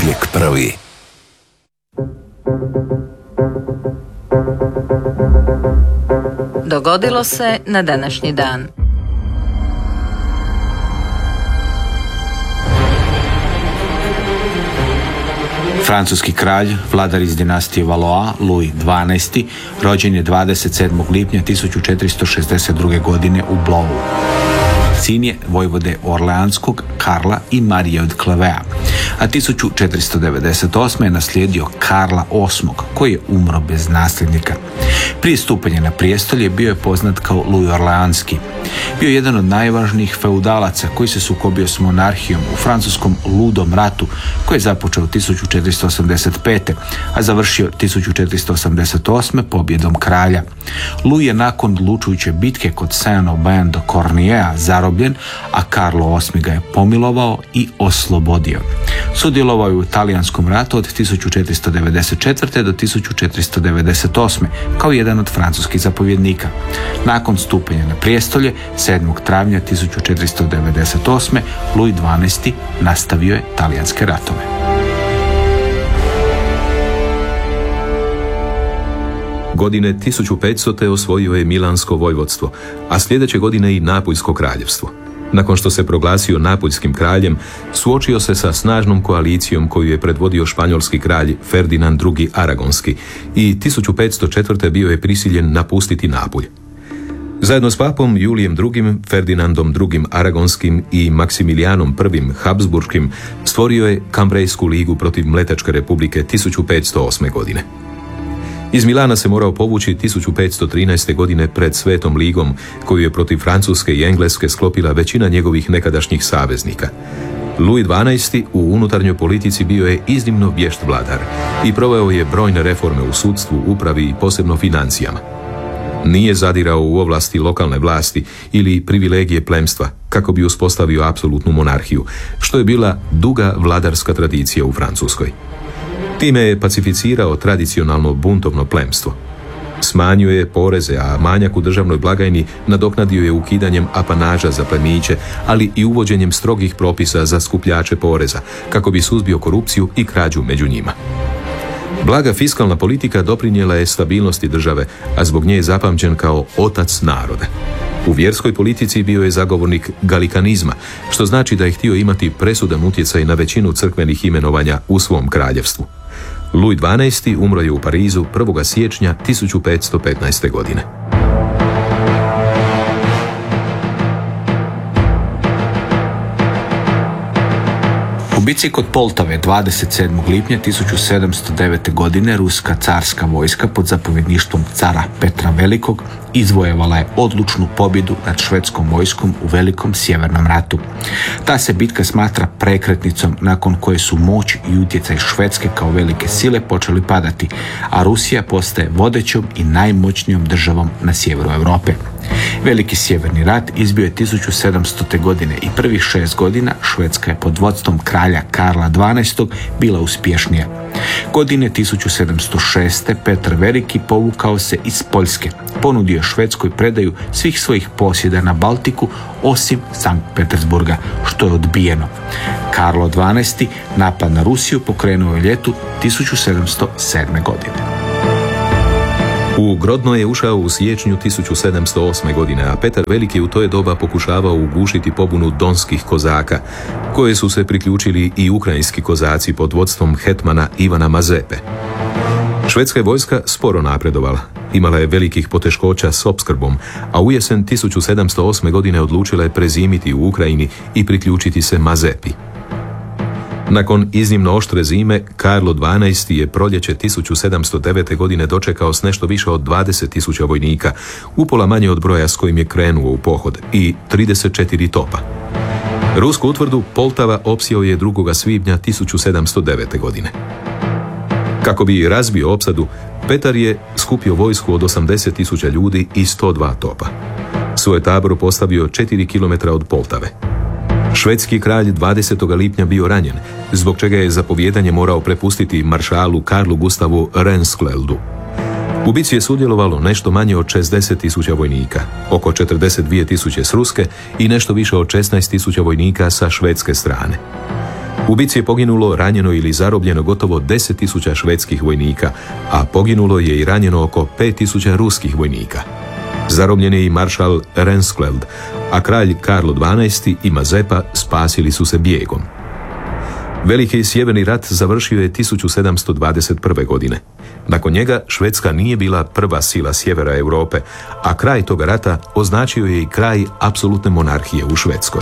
uvijek prvi. Dogodilo se na današnji dan. Francuski kralj, vladar iz dinastije Valois, Louis XII, rođen je 27. lipnja 1462. godine u Blois. Sin je vojvode Orleanskog Karla i Marije od Clavea, a 1498. je naslijedio Karla VIII, koji je umro bez nasljednika. Prije stupanja na prijestolje bio je poznat kao Louis Orleanski. Bio je jedan od najvažnijih feudalaca koji se sukobio s monarhijom u francuskom Ludom ratu, koji je započeo 1485. a završio 1488. pobjedom kralja. Louis je nakon odlučujuće bitke kod Saint-Aubin de Cornier zarobljen, a Karlo VIII ga je pomilovao i oslobodio. Sudjelovao je u Talijanskom ratu od 1494. do 1498. kao jedan od francuskih zapovjednika. Nakon stupanja na prijestolje 7. travnja 1498. Louis XII. nastavio je talijanske ratove. Godine 1500. osvojio je Milansko vojvodstvo, a sljedeće godine i Napuljsko kraljevstvo. Nakon što se proglasio Napuljskim kraljem, suočio se sa snažnom koalicijom koju je predvodio španjolski kralj Ferdinand II. Aragonski i 1504. bio je prisiljen napustiti Napulj. Zajedno s papom Julijem II., Ferdinandom II. Aragonskim i Maksimilijanom I. Habsburškim stvorio je Kambrejsku ligu protiv Mletačke republike 1508. godine. Iz Milana se morao povući 1513. godine pred Svetom ligom, koju je protiv Francuske i Engleske sklopila većina njegovih nekadašnjih saveznika. Louis XII. U unutarnjoj politici bio je iznimno vješt vladar i proveo je brojne reforme u sudstvu, upravi i posebno financijama. Nije zadirao u ovlasti lokalne vlasti ili privilegije plemstva kako bi uspostavio apsolutnu monarhiju, što je bila duga vladarska tradicija u Francuskoj. Time je pacificirao tradicionalno buntovno plemstvo. Smanjio je poreze, a manjak u državnoj blagajni nadoknadio je ukidanjem apanaža za plemiće, ali i uvođenjem strogih propisa za skupljače poreza, kako bi suzbio korupciju i krađu među njima. Blaga fiskalna politika doprinijela je stabilnosti države, a zbog nje je zapamćen kao otac naroda. U vjerskoj politici bio je zagovornik galikanizma, što znači da je htio imati presudan utjecaj na većinu crkvenih imenovanja u svom kraljevstvu. Louis XII. Umro je u Parizu 1. siječnja 1515. godine. U bici kod Poltave 27. lipnja 1709. godine ruska carska vojska pod zapovjedništvom cara Petra Velikog izvojevala je odlučnu pobjedu nad švedskom vojskom u Velikom sjevernom ratu. Ta se bitka smatra prekretnicom nakon koje su moć i utjecaj Švedske kao velike sile počeli padati, a Rusija postaje vodećom i najmoćnijom državom na sjeveru Europe. Veliki sjeverni rat izbio je 1700. godine i prvih 6 godina Švedska je pod vodstvom kralja Karla XII. Bila uspješnija. Godine 1706. Petar Veliki povukao se iz Poljske. Ponudio Švedskoj predaju svih svojih posjeda na Baltiku osim Sankt Petersburga, što je odbijeno. Karlo XII. Napad na Rusiju pokrenuo je ljetu 1707. godine. U Grodno je ušao u siječnju 1708. godine, a Petar Veliki u to je doba pokušavao ugušiti pobunu donskih kozaka, koje su se priključili i ukrajinski kozaci pod vodstvom hetmana Ivana Mazepe. Švedska je vojska sporo napredovala. Imala je velikih poteškoća s opskrbom, a u jesen 1708. godine odlučila je prezimiti u Ukrajini i priključiti se Mazepi. Nakon iznimno oštre zime, Karlo XII. Je proljeće 1709. godine dočekao s nešto više od 20.000 vojnika, upola manje od broja s kojim je krenuo u pohod, i 34 topa. Rusku utvrdu Poltava opsjeo je 2. svibnja 1709. godine. Kako bi razbio opsadu, Petar je skupio vojsku od 80.000 ljudi i 102 topa. Svoj tabor postavio 4 km od Poltave. Švedski kralj 20. lipnja bio ranjen, zbog čega je zapovjedanje morao prepustiti maršalu Karlu Gustavu Renskjeldu. U bici je sudjelovalo nešto manje od 60.000 vojnika, oko 42.000 s ruske i nešto više od 16.000 vojnika sa švedske strane. U bici je poginulo, ranjeno ili zarobljeno gotovo 10.000 švedskih vojnika, a poginulo je i ranjeno oko 5.000 ruskih vojnika. Zarobljen je i maršal Renskveld, a kralj Karlo XII i Mazepa spasili su se bijegom. Veliki sjeverni rat završio je 1721. godine. Nakon njega Švedska nije bila prva sila sjevera Europe, a kraj toga rata označio je i kraj apsolutne monarhije u Švedskoj.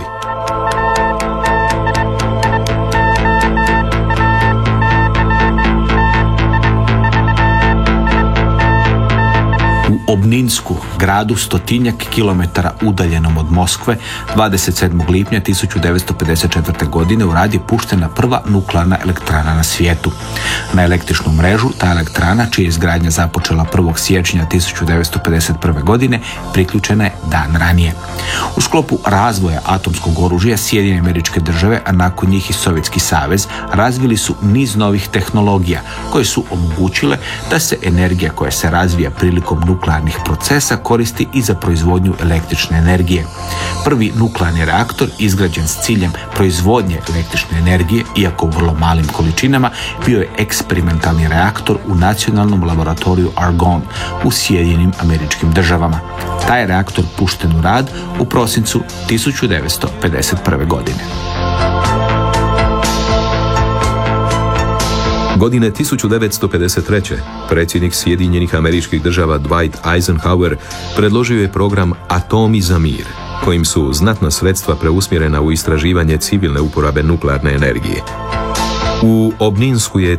U Obninsku, gradu 100-tinjak kilometara udaljenom od Moskve, 27. lipnja 1954. godine u rad je puštena prva nuklearna elektrana na svijetu. Na električnu mrežu ta elektrana, čija je izgradnja započela 1. siječnja 1951. godine, priključena je dan ranije. U sklopu razvoja atomskog oružja Sjedinjene Američke Države, a nakon njih i Sovjetski savez, razvili su niz novih tehnologija koje su omogućile da se energija koja se razvija prilikom nuklearnih procesa koristi i za proizvodnju električne energije. Prvi nuklearni reaktor izgrađen s ciljem proizvodnje električne energije, iako u vrlo malim količinama, bio je eksperimentalni reaktor u nacionalnom laboratoriju Argonne u Sjedinjenim Američkim Državama. Taj je reaktor pušten u rad u prosincu 1951. godine. Godine 1953. predsjednik Sjedinjenih Američkih Država Dwight Eisenhower predložio je program Atomi za mir, kojim su znatna sredstva preusmjerena u istraživanje civilne uporabe nuklearne energije. U Obninsku je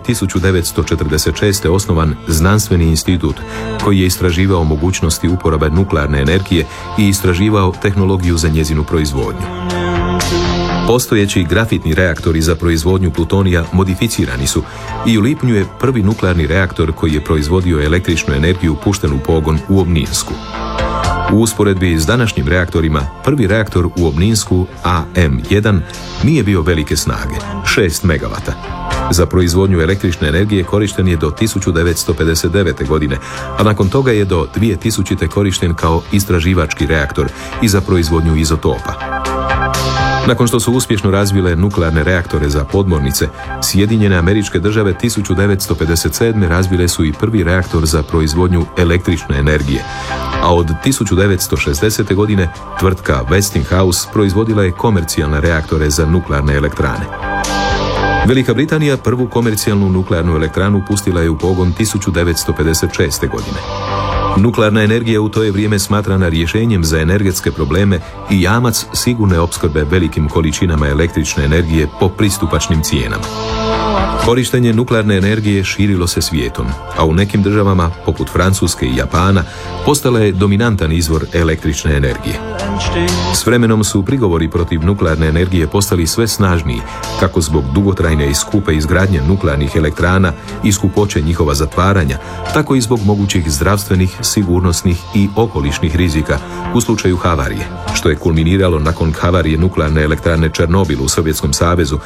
1946. osnovan znanstveni institut koji je istraživao mogućnosti uporabe nuklearne energije i istraživao tehnologiju za njezinu proizvodnju. Postojeći grafitni reaktori za proizvodnju plutonija modificirani su i u lipnju je prvi nuklearni reaktor koji je proizvodio električnu energiju pušten u pogon u Obninsku. U usporedbi s današnjim reaktorima, prvi reaktor u Obninsku AM1 nije bio velike snage, 6 MW. Za proizvodnju električne energije korišten je do 1959. godine, a nakon toga je do 2000. korišten kao istraživački reaktor i za proizvodnju izotopa. Nakon što su uspješno razvile nuklearne reaktore za podmornice, Sjedinjene Američke Države 1957. razvile su i prvi reaktor za proizvodnju električne energije, a od 1960. godine tvrtka Westinghouse proizvodila je komercijalne reaktore za nuklearne elektrane. Velika Britanija prvu komercijalnu nuklearnu elektranu pustila je u pogon 1956. godine. Nuklearna energija u to je vrijeme smatrana rješenjem za energetske probleme i jamac sigurne opskrbe velikim količinama električne energije po pristupačnim cijenama. Korištenje nuklearne energije širilo se svijetom, a u nekim državama, poput Francuske i Japana, postala je dominantan izvor električne energije. S vremenom su prigovori protiv nuklearne energije postali sve snažniji, kako zbog dugotrajne i skupe izgradnje nuklearnih elektrana i skupoće njihova zatvaranja, tako i zbog mogućih zdravstvenih, sigurnosnih i okolišnih rizika u slučaju havarije, što je kulminiralo nakon havarije nuklearne elektrane Černobil u Sovjetskom savezu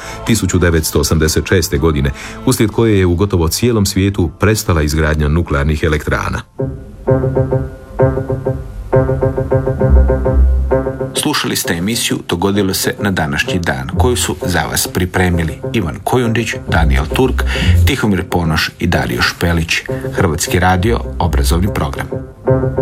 1986. godine, uslijed koje je u gotovo cijelom svijetu prestala izgradnja nuklearnih elektrana. Slušali ste emisiju Dogodilo se na današnji dan, koju su za vas pripremili Ivan Kojundić, Daniel Turk, Tihomir Ponoš i Dario Špelić. Hrvatski radio, obrazovni program.